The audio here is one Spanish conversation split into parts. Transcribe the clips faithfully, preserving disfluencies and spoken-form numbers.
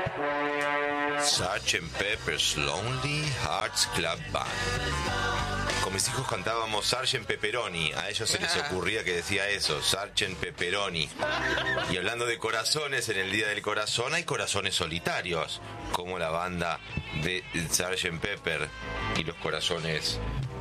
sergeant Pepper's Lonely Hearts Club Band. Con mis hijos cantábamos sergeant Pepperoni. A ellos se les ocurría que decía eso, sergeant Pepperoni. Y hablando de corazones, en el Día del Corazón hay corazones solitarios, como la banda de sergeant Pepper y los corazones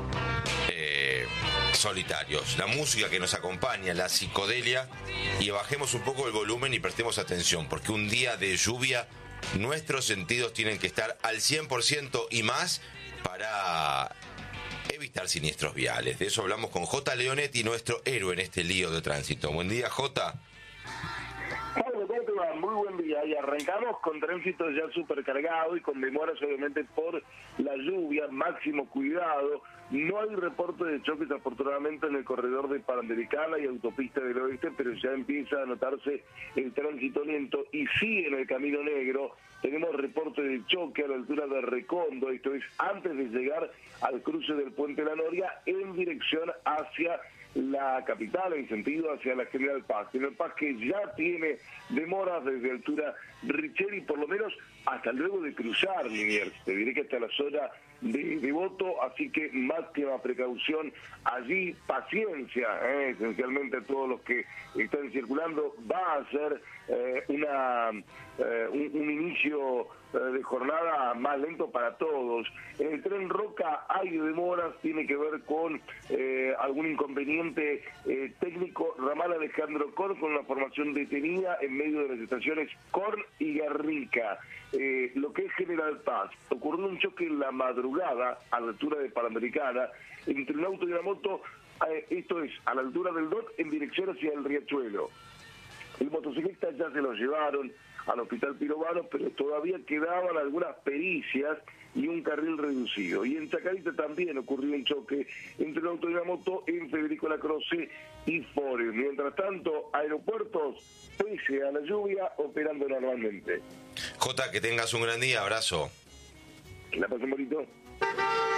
eh, solitarios. La música que nos acompaña, la psicodelia. Y bajemos un poco el volumen y prestemos atención, porque un día de lluvia nuestros sentidos tienen que estar al cien por ciento y más para evitar siniestros viales. De eso hablamos con J. Leonetti, nuestro héroe en este lío de tránsito. Buen día, J. Pablo, ¿cómo te va? Muy buen día. Y arrancamos con tránsito ya supercargado y con demoras obviamente por la lluvia, máximo cuidado. No hay reporte de choques afortunadamente en el corredor de Panamericana y Autopista del Oeste, pero ya empieza a notarse el tránsito lento. Y sí, en el Camino Negro tenemos reporte de choque a la altura de Recondo, esto es antes de llegar al cruce del Puente La Noria en dirección hacia la capital, en sentido hacia la General Paz. General Paz que ya tiene demoras desde altura Richeri, por lo menos hasta luego de cruzar Liniers. Te diré que hasta la zona de Devoto, así que máxima precaución allí, paciencia, eh, esencialmente todos los que están circulando. Va a ser eh, una eh, un, un inicio eh, de jornada más lento para todos. En el tren Roca hay demoras, tiene que ver con eh, algún inconveniente eh, técnico. Ramal Alejandro Korn con una formación detenida en medio de las estaciones Korn y Garrica. Eh, lo que es General Paz, ocurrió un choque en la madrugada a la altura de Panamericana entre un auto y una moto, eh, esto es a la altura del D O T en dirección hacia el Riachuelo. El motociclista ya se lo llevaron al hospital Pirovano, pero todavía quedaban algunas pericias y un carril reducido. Y en Chacarita también ocurrió un choque entre un auto y una moto en Federico Lacroce y Forest. Mientras tanto, aeropuertos, pese a la lluvia, operando normalmente. Jota, que tengas un gran día, abrazo. Que la pasen bonito.